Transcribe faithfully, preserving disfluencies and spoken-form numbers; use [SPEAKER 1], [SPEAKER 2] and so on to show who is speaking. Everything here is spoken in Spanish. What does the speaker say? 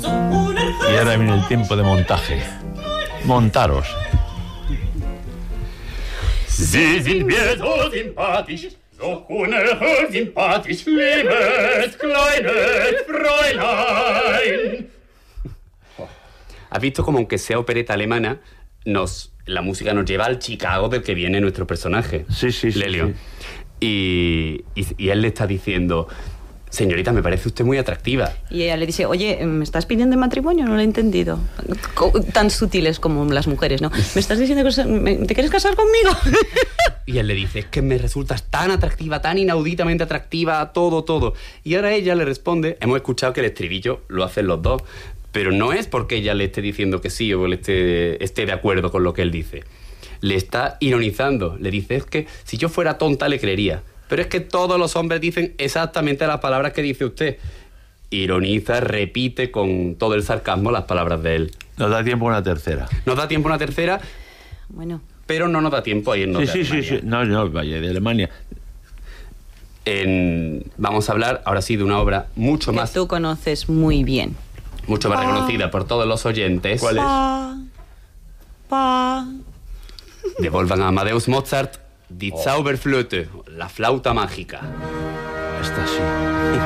[SPEAKER 1] Y ahora viene el tiempo de montaje. Montaros.
[SPEAKER 2] Sie sind mir so sympathisch, so unerhört sympathisch, liebes kleines Fräulein. ¿Has visto como aunque sea opereta alemana, nos, la música nos lleva al Chicago del que viene nuestro personaje?
[SPEAKER 1] Sí, sí, sí.
[SPEAKER 2] Lelio.
[SPEAKER 1] Sí.
[SPEAKER 2] Y, y, y él le está diciendo: señorita, me parece usted muy atractiva.
[SPEAKER 3] Y ella le dice: oye, ¿me estás pidiendo matrimonio? No lo he entendido. Co- tan sutiles como las mujeres, ¿no? ¿Me estás diciendo que te quieres casar conmigo?
[SPEAKER 2] Y él le dice: es que me resultas tan atractiva, tan inauditamente atractiva, todo, todo. Y ahora ella le responde: hemos escuchado que el estribillo lo hacen los dos, pero no es porque ella le esté diciendo que sí o le esté, esté de acuerdo con lo que él dice. Le está ironizando. Le dice: es que si yo fuera tonta le creería. Pero es que todos los hombres dicen exactamente las palabras que dice usted. Ironiza, repite con todo el sarcasmo las palabras de él.
[SPEAKER 1] Nos da tiempo a una tercera.
[SPEAKER 2] Nos da tiempo a una tercera,
[SPEAKER 3] Bueno.
[SPEAKER 2] pero no nos da tiempo a irnos
[SPEAKER 1] Sí,
[SPEAKER 2] de
[SPEAKER 1] sí, sí,
[SPEAKER 2] Alemania.
[SPEAKER 1] sí. No, no, vaya, de Alemania.
[SPEAKER 2] En, vamos a hablar ahora sí de una obra mucho
[SPEAKER 3] Que
[SPEAKER 2] más,
[SPEAKER 3] tú conoces muy bien.
[SPEAKER 2] mucho más reconocida por todos los oyentes.
[SPEAKER 1] ¿Cuál es?
[SPEAKER 3] Pa, pa.
[SPEAKER 2] De Wolfgang Amadeus Mozart, Die Zauberflöte, la flauta mágica.
[SPEAKER 1] Esta sí.